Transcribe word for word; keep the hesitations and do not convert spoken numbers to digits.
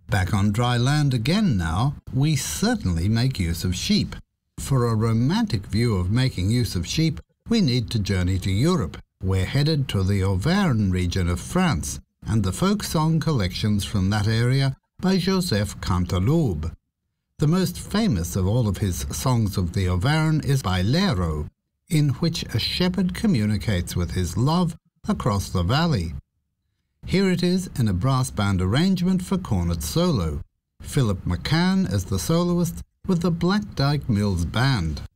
Back on dry land again now, we certainly make use of sheep. For a romantic view of making use of sheep, we need to journey to Europe. We're headed to the Auvergne region of France, and the folk song collections from that area by Joseph Canteloube. The most famous of all of his songs of the Auvergne is Bailero, in which a shepherd communicates with his love across the valley. Here it is in a brass band arrangement for cornet solo, Philip McCann as the soloist with the Black Dyke Mills Band.